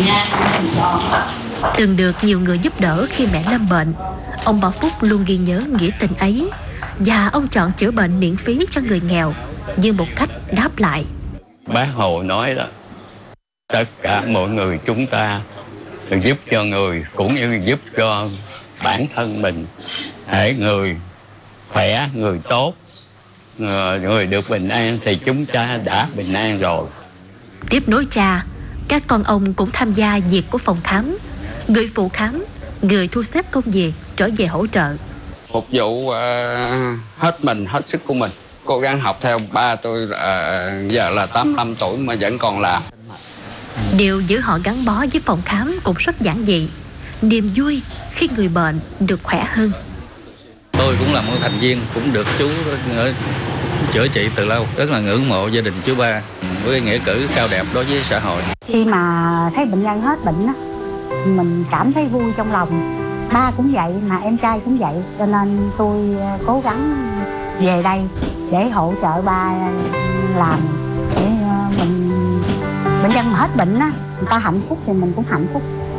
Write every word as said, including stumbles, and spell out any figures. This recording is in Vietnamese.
Từng được nhiều người giúp đỡ khi mẹ lâm bệnh, ông Bảo Phúc luôn ghi nhớ nghĩa tình ấy, và ông chọn chữa bệnh miễn phí cho người nghèo như một cách đáp lại. Bác Hồ nói đó, tất cả mọi người chúng ta giúp cho người cũng như giúp cho bản thân mình. Hễ người khỏe, người tốt, người được bình an thì chúng ta đã bình an rồi. Tiếp nối cha, các con ông cũng tham gia việc của phòng khám. Người phụ khám, người thu xếp công việc trở về hỗ trợ. Phục vụ uh, hết mình, hết sức của mình. Cố gắng học theo ba tôi, uh, giờ là tám mươi lăm tuổi mà vẫn còn làm. Điều giữ họ gắn bó với phòng khám cũng rất giản dị. Niềm vui khi người bệnh được khỏe hơn. Tôi cũng là một thành viên, cũng được chú chữa trị từ lâu. Rất là ngưỡng mộ gia đình chú Ba với nghĩa cử cao đẹp đối với xã hội. Khi mà thấy bệnh nhân hết bệnh á, mình cảm thấy vui trong lòng. Ba cũng vậy, mà em trai cũng vậy. Cho nên tôi cố gắng về đây để hỗ trợ ba làm. Để mình bệnh nhân mà hết bệnh á, người ta hạnh phúc thì mình cũng hạnh phúc.